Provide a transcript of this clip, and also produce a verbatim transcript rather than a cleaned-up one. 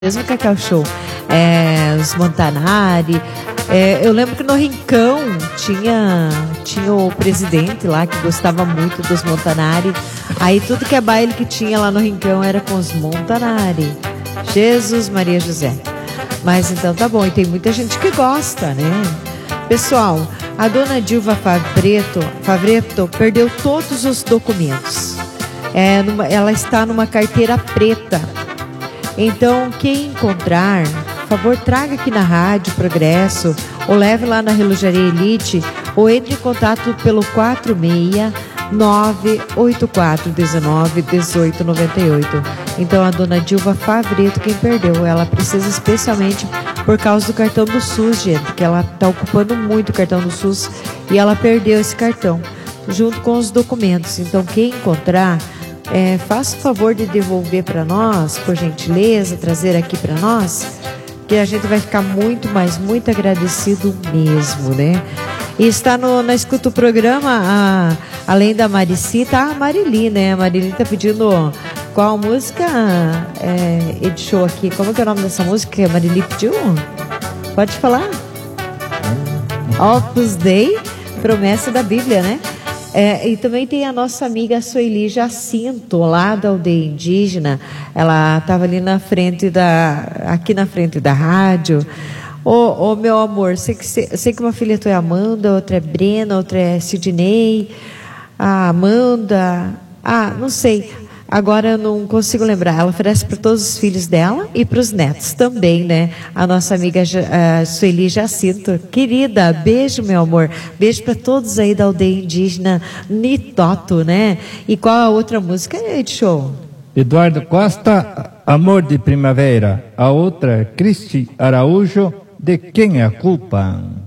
mesmo Cacau Show, é, os Montanari. É, eu lembro que no Rincão tinha, tinha o presidente lá que gostava muito dos Montanari. Aí tudo que é baile que tinha lá no Rincão era com os Montanari. Jesus, Maria, José. Mas então tá bom, e tem muita gente que gosta, né? Pessoal, a dona Dilva Favreto, Favreto perdeu todos os documentos. É, numa, ela está numa carteira preta. Então, quem encontrar, por favor, traga aqui na Rádio Progresso, ou leve lá na Relojaria Elite, ou entre em contato pelo quatro seis nove oito quatro um nove um oito nove oito. Então, a dona Dilva Favreto, quem perdeu, ela precisa especialmente por causa do cartão do SUS, gente, que ela está ocupando muito o cartão do SUS e ela perdeu esse cartão, junto com os documentos. Então, quem encontrar, É, faça o favor de devolver para nós, por gentileza, trazer aqui para nós, que a gente vai ficar muito, mas muito agradecido mesmo, né? E está no, na escuta do programa, a, além da Marici, tá a Marili, né? A Marili tá pedindo qual música, é, ele show aqui, como que é o nome dessa música que a Marili pediu? Pode falar? Opus Dei, promessa da Bíblia, né? É, e também tem a nossa amiga Sueli Jacinto, lá da aldeia indígena. Ela estava ali na frente da, aqui na frente da rádio. Ô, ô meu amor, sei que, sei que uma filha tua é Amanda, outra é Brena, outra é Sidney, a Amanda, ah, não sei. Agora eu não consigo lembrar. Ela oferece para todos os filhos dela e para os netos também, né? A nossa amiga uh, Sueli Jacinto. Querida, beijo, meu amor. Beijo para todos aí da aldeia indígena Nitoto, né? E qual a outra música é de show? Eduardo Costa, Amor de Primavera. A outra, Cristi Araújo, De Quem é a Culpa?